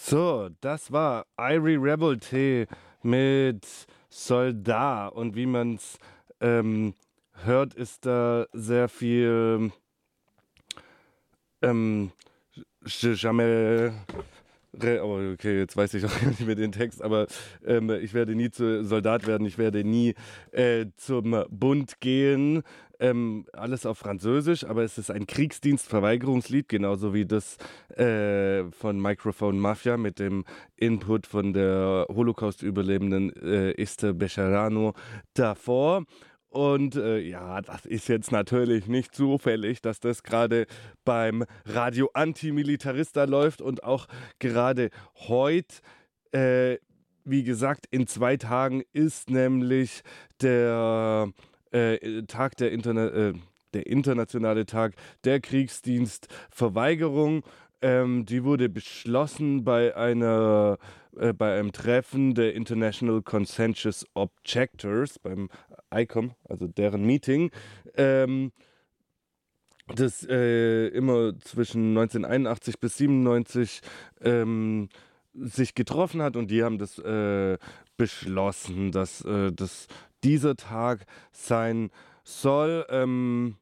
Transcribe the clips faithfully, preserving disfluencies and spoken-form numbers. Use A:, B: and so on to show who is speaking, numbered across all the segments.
A: So, das war Irie Revolte mit Soldat. Und wie man's ähm, hört, ist da sehr viel ähm, Je jamais. Re oh, okay, jetzt weiß ich auch gar nicht mehr den Text, aber ähm, ich werde nie zu Soldat werden, ich werde nie äh, zum Bund gehen. Ähm, alles auf Französisch, aber es ist ein Kriegsdienstverweigerungslied, genauso wie das äh, von Microphone Mafia mit dem Input von der Holocaust-Überlebenden äh, Esther Becherano davor. Und äh, ja, das ist jetzt natürlich nicht zufällig, dass das gerade beim Radio Antimilitarista läuft und auch gerade heute, äh, wie gesagt, in zwei Tagen ist nämlich der äh, Tag der Interna äh, der internationale Tag der Kriegsdienstverweigerung. Ähm, die wurde beschlossen bei einer äh, bei einem Treffen der International Consensus Objectors, beim I C O M, also deren Meeting, ähm, das äh, immer zwischen neunzehnhunderteinundachtzig bis siebenundneunzig ähm, sich getroffen hat, und die haben das äh, beschlossen, dass äh, das dieser Tag sein soll. Ähm,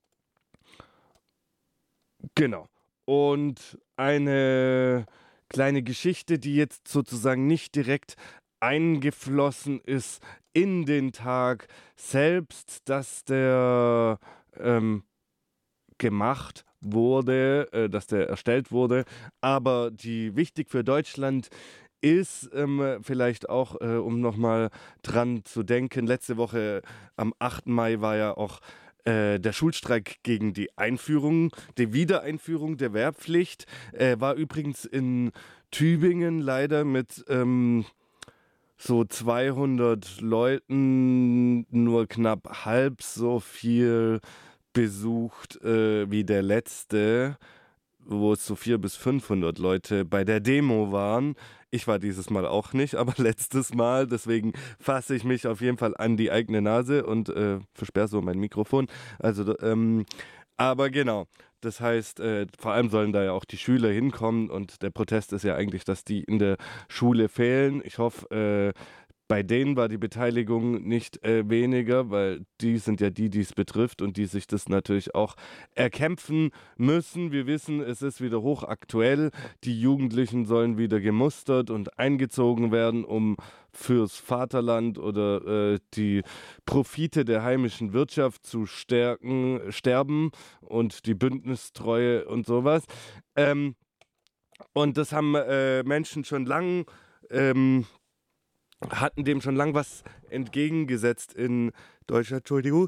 A: genau. Und eine kleine Geschichte, die jetzt sozusagen nicht direkt eingeflossen ist in den Tag selbst, dass der ähm, gemacht wurde, äh, dass der erstellt wurde, aber die wichtig für Deutschland ist, ähm, vielleicht auch, äh, um nochmal dran zu denken, letzte Woche am achten Mai war ja auch äh, der Schulstreik gegen die Einführung, die Wiedereinführung der Wehrpflicht, äh, war übrigens in Tübingen leider mit ähm, so zweihundert Leuten nur knapp halb so viel besucht äh, wie der letzte, wo es so vierhundert bis fünfhundert Leute bei der Demo waren. Ich war dieses Mal auch nicht, aber letztes Mal, deswegen fasse ich mich auf jeden Fall an die eigene Nase und äh, versperre so mein Mikrofon. Also, ähm, aber genau, das heißt, äh, vor allem sollen da ja auch die Schüler hinkommen, und der Protest ist ja eigentlich, dass die in der Schule fehlen. Ich hoffe, äh, bei denen war die Beteiligung nicht äh, weniger, weil die sind ja die, die es betrifft und die sich das natürlich auch erkämpfen müssen. Wir wissen, es ist wieder hochaktuell. Die Jugendlichen sollen wieder gemustert und eingezogen werden, um fürs Vaterland oder äh, die Profite der heimischen Wirtschaft zu stärken, sterben und die Bündnistreue und sowas. Ähm, und das haben äh, Menschen schon lang ähm, hatten dem schon lang was entgegengesetzt in Deutschland. Entschuldigung.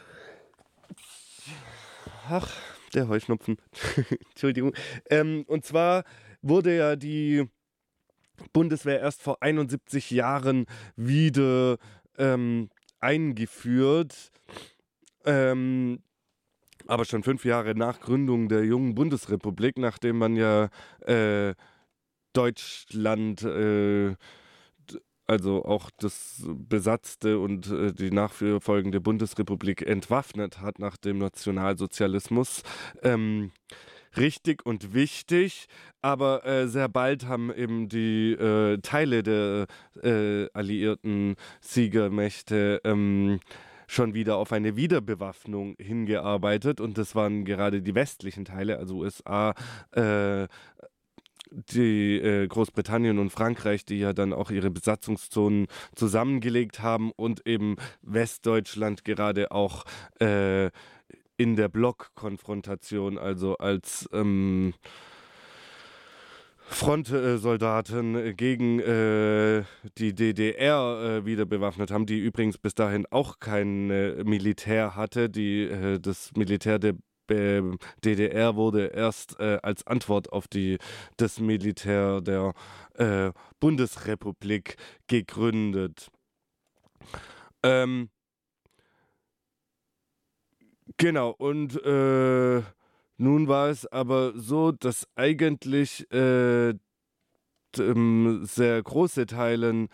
A: Ach, der Heuschnupfen. Entschuldigung. Ähm, und zwar wurde ja die Bundeswehr erst vor einundsiebzig Jahren wieder ähm, eingeführt. Ähm, aber schon fünf Jahre nach Gründung der jungen Bundesrepublik, nachdem man ja äh, Deutschland äh, also auch das besatzte und äh, die nachfolgende Bundesrepublik entwaffnet hat nach dem Nationalsozialismus. Ähm, richtig und wichtig, aber äh, sehr bald haben eben die äh, Teile der äh, alliierten Siegermächte ähm, schon wieder auf eine Wiederbewaffnung hingearbeitet, und das waren gerade die westlichen Teile, also U S A, äh, die äh, Großbritannien und Frankreich, die ja dann auch ihre Besatzungszonen zusammengelegt haben, und eben Westdeutschland gerade auch äh, in der Blockkonfrontation, also als ähm, Frontsoldaten gegen äh, die D D R äh, wieder bewaffnet haben, die übrigens bis dahin auch kein äh, Militär hatte. Die, äh, das Militär der D D R wurde erst äh, als Antwort auf die, das Militär der äh, Bundesrepublik gegründet. Ähm, genau, und äh, nun war es aber so, dass eigentlich äh, sehr große Teilen